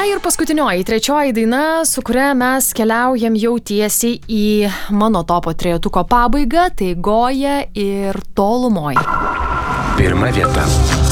ir paskutinioji, trečioji daina, su kuria mes keliaujam jau tiesiai į mano topo trejetuko pabaigą, tai Goja ir Tolumoj. Pirma vieta.